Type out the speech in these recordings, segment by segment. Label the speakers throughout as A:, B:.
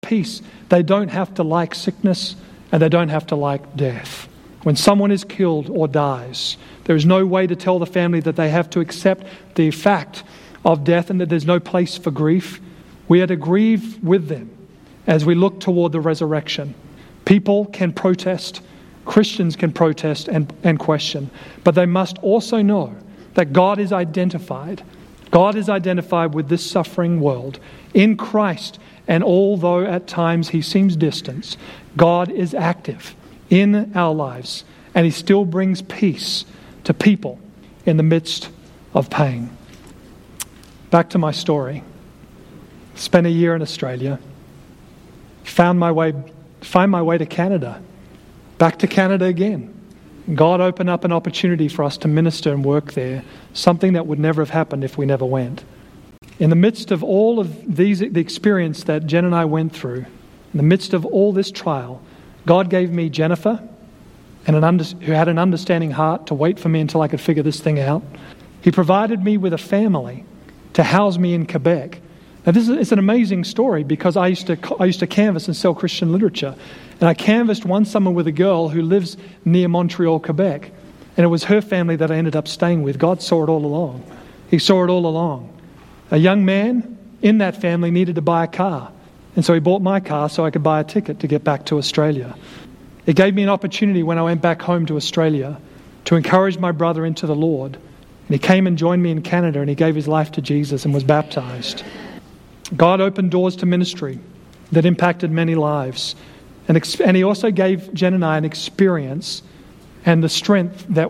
A: peace, they don't have to like sickness and they don't have to like death. When someone is killed or dies, there is no way to tell the family that they have to accept the fact of death and that there's no place for grief. We are to grieve with them as we look toward the resurrection. People can protest, Christians can protest and question, but they must also know that God is identified. God is identified with this suffering world in Christ, and although at times He seems distant, God is active in our lives, and He still brings peace to people in the midst of pain. Back to my story. Spent a year in Australia. Find my way to Canada. Back to Canada again. God opened up an opportunity for us to minister and work there, something that would never have happened if we never went. In the midst of all of the experience that Jen and I went through, in the midst of all this trial, God gave me Jennifer, who had an understanding heart to wait for me until I could figure this thing out. He provided me with a family to house me in Quebec. Now it's an amazing story because I used to canvass and sell Christian literature. And I canvassed one summer with a girl who lives near Montreal, Quebec. And it was her family that I ended up staying with. God saw it all along. He saw it all along. A young man in that family needed to buy a car. And so he bought my car so I could buy a ticket to get back to Australia. It gave me an opportunity when I went back home to Australia to encourage my brother into the Lord. And he came and joined me in Canada and he gave his life to Jesus and was baptized. God opened doors to ministry that impacted many lives. And He also gave Jen and I an experience and the strength and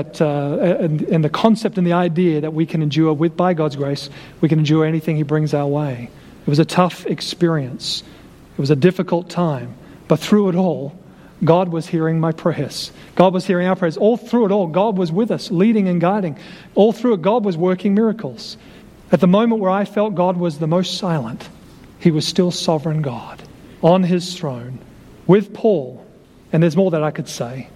A: the concept and the idea that we can endure by God's grace, we can endure anything He brings our way. It was a tough experience. It was a difficult time. But through it all, God was hearing my prayers. God was hearing our prayers. All through it all, God was with us, leading and guiding. All through it, God was working miracles. At the moment where I felt God was the most silent, He was still sovereign God on His throne. With Paul, and there's more that I could say.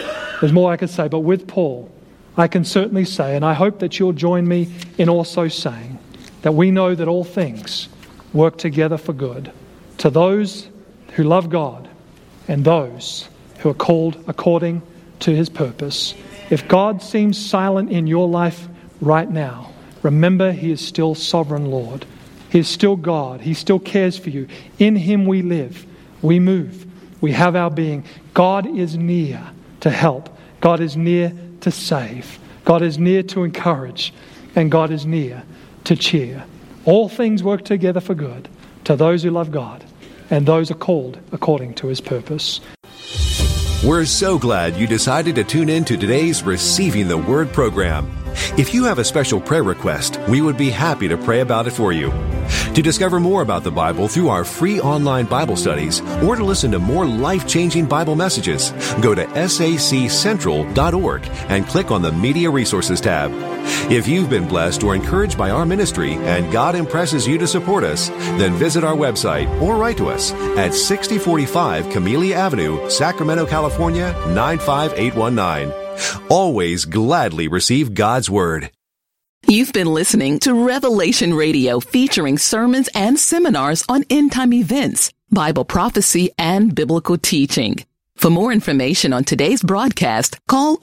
A: But with Paul, I can certainly say, and I hope that you'll join me in also saying, that we know that all things work together for good to those who love God and those who are called according to His purpose. If God seems silent in your life right now, remember He is still sovereign Lord. He is still God. He still cares for you. In Him we live, we move, we have our being. God is near to help. God is near to save. God is near to encourage. And God is near to cheer. All things work together for good to those who love God and those are called according to His purpose.
B: We're so glad you decided to tune in to today's Receiving the Word program. If you have a special prayer request, we would be happy to pray about it for you. To discover more about the Bible through our free online Bible studies or to listen to more life-changing Bible messages, go to saccentral.org and click on the Media Resources tab. If you've been blessed or encouraged by our ministry and God impresses you to support us, then visit our website or write to us at 6045 Camellia Avenue, Sacramento, California, 95819. Always gladly receive God's Word.
C: You've been listening to Revelation Radio, featuring sermons and seminars on end-time events, Bible prophecy, and biblical teaching. For more information on today's broadcast, call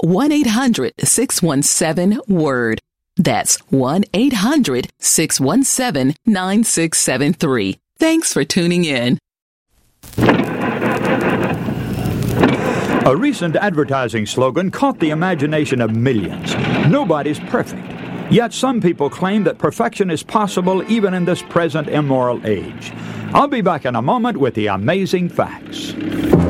C: 1-800-617-WORD. That's 1-800-617-9673. Thanks for tuning in.
D: A recent advertising slogan caught the imagination of millions. Nobody's perfect. Yet some people claim that perfection is possible even in this present immoral age. I'll be back in a moment with the amazing facts.